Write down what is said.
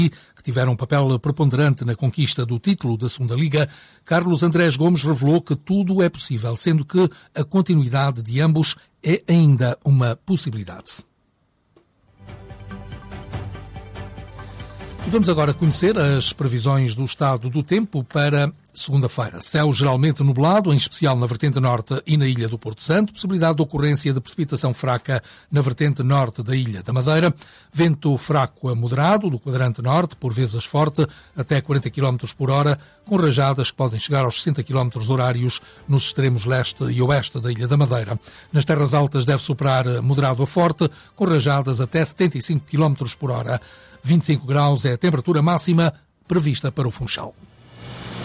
que tiveram um papel preponderante na conquista do título da Segunda Liga, Carlos Andrés Gomes revelou que tudo é possível, sendo que a continuidade de ambos é ainda uma possibilidade. E vamos agora conhecer as previsões do estado do tempo para segunda-feira. Céu geralmente nublado, em especial na vertente norte e na ilha do Porto Santo. Possibilidade de ocorrência de precipitação fraca na vertente norte da ilha da Madeira. Vento fraco a moderado do quadrante norte, por vezes forte, até 40 km por hora, com rajadas que podem chegar aos 60 km horários nos extremos leste e oeste da ilha da Madeira. Nas terras altas deve superar moderado a forte, com rajadas até 75 km por hora. 25 graus é a temperatura máxima prevista para o Funchal.